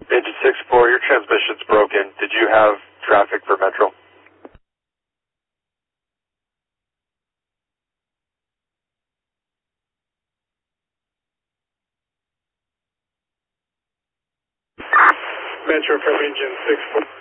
Engine 6-4, your transmission's broken. Did you have traffic for Metro? Metro from Engine 6-4.